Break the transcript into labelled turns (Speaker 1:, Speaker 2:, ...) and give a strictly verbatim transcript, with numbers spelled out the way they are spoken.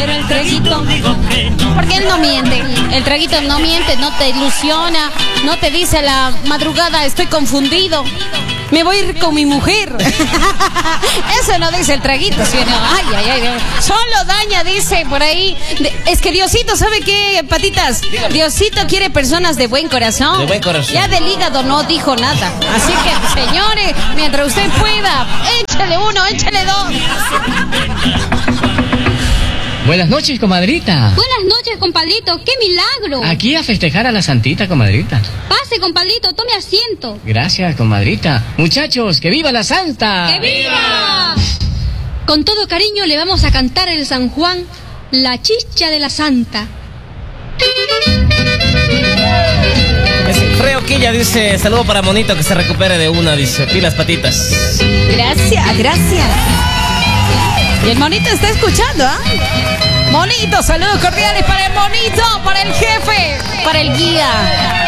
Speaker 1: pero el traguito, porque él no miente, el traguito no miente, no te ilusiona, no te dice a la madrugada estoy confundido, me voy a ir con mi mujer. Eso no dice el traguito, ¿sí o no? Ay, ay, ay, solo daña, dice por ahí. Es que Diosito, ¿sabe qué, patitas?
Speaker 2: Dígame.
Speaker 1: Diosito quiere personas de buen corazón.
Speaker 2: De buen corazón.
Speaker 1: Ya del hígado no dijo nada. Así que, señores, mientras usted pueda, échale uno, échale dos.
Speaker 3: Buenas noches, comadrita.
Speaker 4: Buenas noches, compadrito. ¡Qué milagro!
Speaker 3: Aquí a festejar a la santita, comadrita.
Speaker 4: Pase, compadrito, tome asiento.
Speaker 3: Gracias, comadrita. Muchachos, ¡que viva la santa!
Speaker 4: ¡Que viva! Con todo cariño le vamos a cantar el San Juan, la chicha de la santa.
Speaker 2: Creo que ella dice, saludo para Monito, que se recupere de una, dice, pilas patitas.
Speaker 1: Gracias, gracias. Y el monito está escuchando, ¿ah? ¿eh? Monito, saludos cordiales para el monito, para el jefe, para el guía.